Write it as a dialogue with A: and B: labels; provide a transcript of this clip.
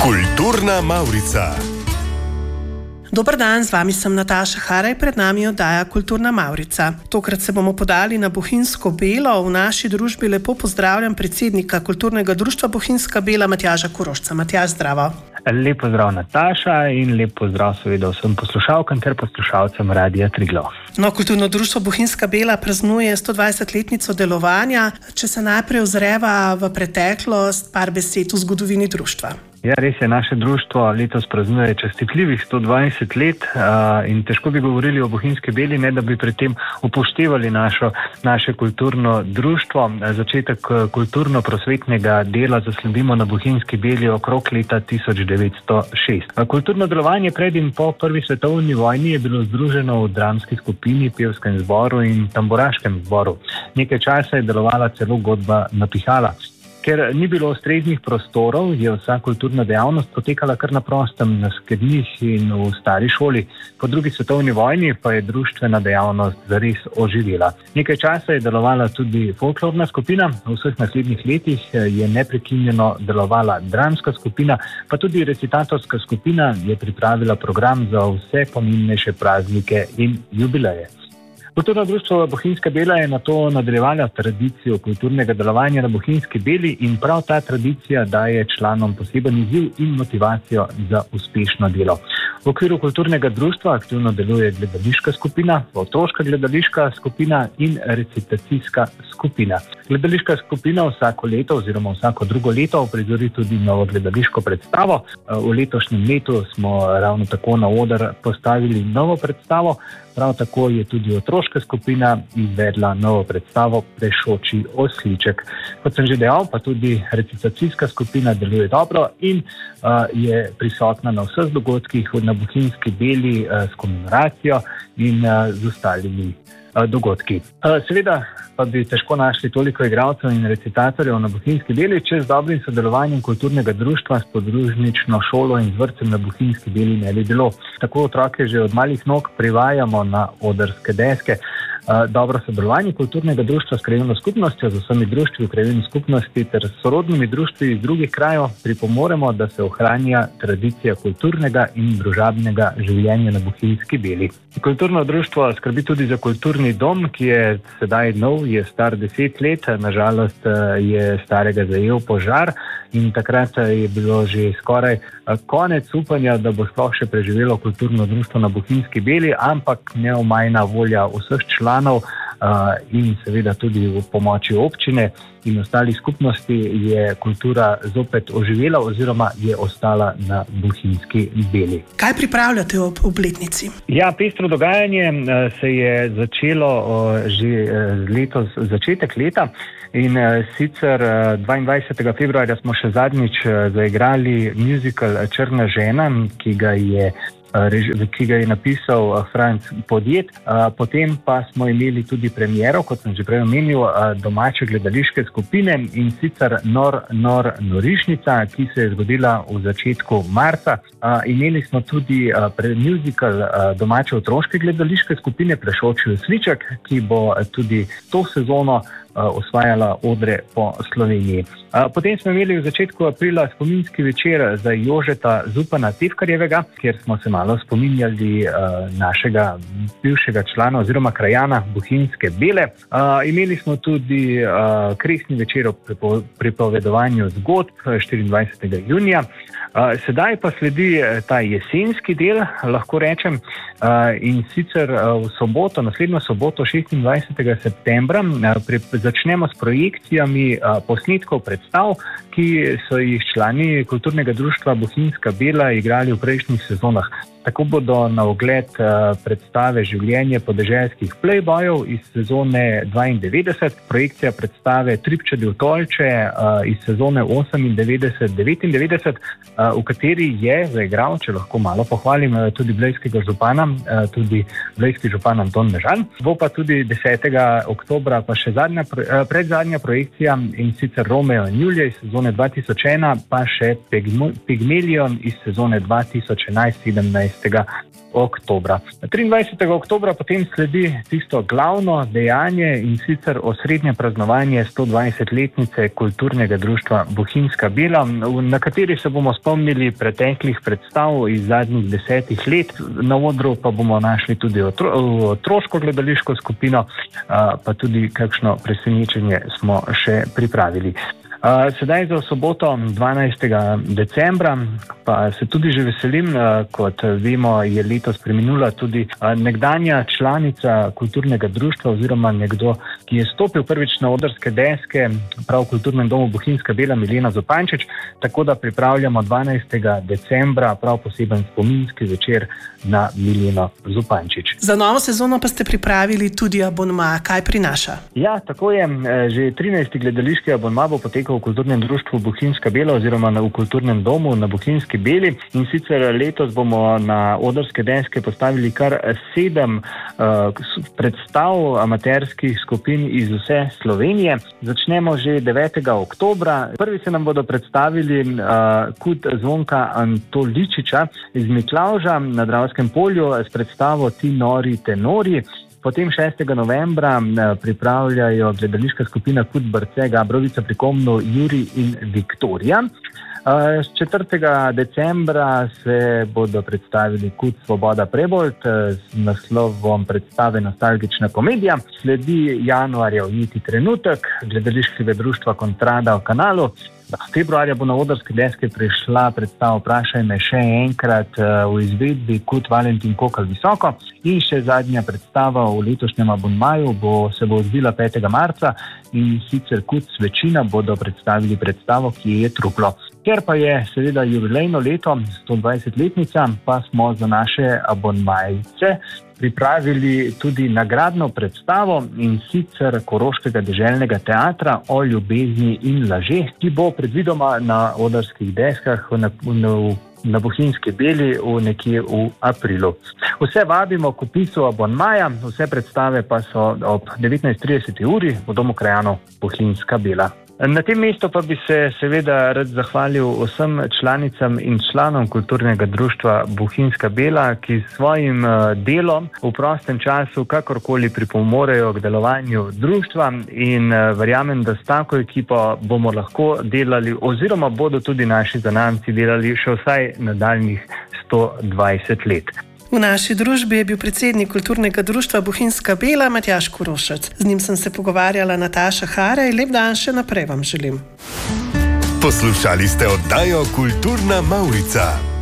A: Kulturna Mavrica.
B: Dober dan, z vami sem Nataša Haraj, pred nami oddaja Kulturna Mavrica. Tokrat se bomo podali na Bohinjsko Belo. V naši družbi lepo pozdravljam predsednika Kulturnega društva Bohinjska Bela, Matjaža Korošca. Matjaž, zdravo.
C: Lep pozdrav, Nataša, in lep pozdrav seveda vsem poslušalkam ter poslušalcem Radia Triglav.
B: Kulturno društvo Bohinjska Bela praznuje 120-letnico delovanja. Če se najprej ozreva v preteklost, par besed v zgodovini društva.
C: Ja, res je, naše društvo letos praznuje častitljivih 120 let in težko bi govorili o Bohinjski Beli, ne da bi pri tem upoštevali naše kulturno društvo. Začetek kulturno-prosvetnega dela zasledimo na Bohinjski Beli okrog leta 1906. Kulturno delovanje pred in po prvi svetovni vojni je bilo združeno v dramski skupini, pevskem zboru in tamburaškem zboru. Nekaj časa je delovala celo godba Napihala. Ker ni bilo ustreznih prostorov, je vsa kulturna dejavnost potekala kar na prostem, na skednjih in v stari šoli. Po drugi svetovni vojni pa je društvena dejavnost zares oživela. Nekaj časa je delovala tudi folklorna skupina, v vseh naslednjih letih je neprekinjeno delovala dramska skupina, pa tudi recitatorska skupina je pripravila program za vse pomembnejše praznike in jubileje. Kulturno društvo Bohinjska Bela je nato nadaljevala tradicijo kulturnega delovanja na Bohinjski Beli in prav ta tradicija daje članom poseben izziv in motivacijo za uspešno delo. V okviru kulturnega društva aktivno deluje gledališka skupina, otroška gledališka skupina in recitacijska skupina. Gledališka skupina vsako leto oziroma vsako drugo leto uprizori tudi novo gledališko predstavo. V letošnjem letu smo ravno tako na oder postavili novo predstavo. Prav tako je tudi otroška skupina izvedla novo predstavo Plešoči osliček. Kot sem že dejal, pa tudi recitacijska skupina deluje dobro in je prisotna na vseh dogodkih na Bohinjski Beli s komemoracijo in z ostalimi dogodki. Seveda pa bi težko našli toliko igralcev in recitatorjev na Bohinjski Beli, če z dobrim sodelovanjem kulturnega društva s podružnično šolo in z vrtcem na Bohinjski Beli ne bi bilo. Tako otroke že od malih nog privajamo na odrske deske. Dobro sodelovanje kulturnega društva s krajevno skupnostjo, z vsemi društvi v krajevni skupnosti ter s sorodnimi društvi iz drugih krajev pripomoremo, da se ohranja tradicija kulturnega in družabnega življenja na Bohinjski Beli. Kulturno društvo skrbi tudi za kulturni dom, ki je sedaj nov, je star 10 let, nažalost je starega zajel požar in takrat je bilo že skoraj konec upanja, da bo sploh še preživelo kulturno društvo na Bohinjski Beli, ampak neomajna volja vseh članov in seveda tudi v pomoči občine in ostalih skupnosti je kultura zopet oživela oziroma je ostala na Bohinjski Beli.
B: Kaj pripravljate ob obletnici?
C: Ja, pestro dogajanje se je začelo že letos, začetek leta in sicer 22. februarja smo še zadnjič zaigrali musical Črna žena, ki ga je napisal Franc Podjet. Potem pa smo imeli tudi premiero, kot sem že prej omenil, domače gledališke skupine in sicer Norišnica, ki se je zgodila v začetku marca. Imeli smo tudi musical domače otroške gledališke skupine Plešoči osliček, ki bo tudi to sezono osvajala odre po Sloveniji. Potem smo imeli v začetku aprila spominski večer za Jožeta Zupana Tevkarjevega, kjer smo se malo spominjali našega bivšega člana oziroma krajana Bohinjske Bele. Imeli smo tudi kresni večer o pripovedovanju zgodb 24. junija. Sedaj pa sledi ta jesenski del, lahko rečem, in sicer v soboto, naslednjo soboto 26. septembra začnemo s projekcijami posnetkov predstav, ki so jih člani kulturnega društva Bohinjska Bela igrali v prejšnjih sezonah. Tako bodo na ogled predstave Življenje podeželskih plejbojev iz sezone 92, projekcija predstave Tripčadi v Tolče iz sezone 98-99, v kateri je zaigral, če lahko malo pohvalim, tudi blejskega župana, tudi blejski župan Anton Mežan. Bo pa tudi 10. oktobra pa še predzadnja projekcija in sicer Romeo in Julija iz sezone 2001, pa še Pygmalion iz sezone 2011-17. oktobra. 23. oktobra potem sledi tisto glavno dejanje, in sicer osrednje praznovanje 120-letnice kulturnega društva Bohinjska Bela, na kateri se bomo spomnili preteklih predstav iz zadnjih 10 let. Na odru pa bomo našli tudi otroško gledališko skupino, pa tudi kakšno presenečenje smo še pripravili. Sedaj za soboto 12. decembra pa se tudi že veselim, kot vemo, je letos preminula tudi nekdanja članica kulturnega društva oziroma nekdo, ki je stopil prvič na odrske deske prav v Kulturnem domu Bohinjska Bela, Milena Zupančič, tako da pripravljamo 12. decembra prav poseben spominski večer na Mileno Zupančič.
B: Za novo sezono pa ste pripravili tudi abonma. Kaj prinaša?
C: Ja, tako je. Že 13. gledališki abonma bo potekal v Kulturnem društvu Bohinjska Bela oziroma v Kulturnem domu na Bohinjski Beli, in sicer letos bomo na odrske deske postavili kar 7 predstav amaterskih skupin iz vse Slovenije. Začnemo že 9. oktobra. Prvi se nam bodo predstavili Kud Zvonka Antoličiča iz Miklavža na Dravskem polju s predstavo Ti nori tenori. Potem 6. novembra pripravljajo gledališka skupina Kud Brce Gabrovica pri Komnu Juri in Viktorija. 4. decembra se bodo predstavili Kud Svoboda Prebold z naslovom predstave Nostalgična komedija. Sledi januarja Ujeti trenutek gledališkega društva Kontrada v Kanalu. Februarja bo na odrske deske prišla predstava Vprašaj me še enkrat v izvedbi Kud Valentin Kokal visoko. In še zadnja predstava v letošnjem abonmaju se bo odvila 5. marca, in sicer Kud Svečina bodo predstavili predstavo Kje je truplo. Ker pa je seveda jubilejno leto, 120-letnica, pa smo za naše abonmajce pripravili tudi nagradno predstavo, in sicer Koroškega deželnega teatra O ljubezni in lažeh, ki bo predvidoma na odrskih deskah na Bohinjski Beli nekje v aprilu. Vse vabimo k vpisu abonmaja, vse predstave pa so ob 19:30 uri v Domu krajanov Bohinjska Bela. Na tem mestu pa bi se seveda rad zahvalil vsem članicam in članom Kulturnega društva Bohinjska Bela, ki s svojim delom v prostem času kakorkoli pripomorejo k delovanju društva, in verjamem, da s tako ekipo bomo lahko delali oziroma bodo tudi naši zanamci delali še vsaj nadaljnjih 120 let.
B: V naši družbi je bil predsednik Kulturnega društva Bohinjska Bela Matjaž Kurošec. Z njim sem se pogovarjala Nataša Harej. Lep dan še naprej vam želim.
A: Poslušali ste oddajo Kulturna Mavrica.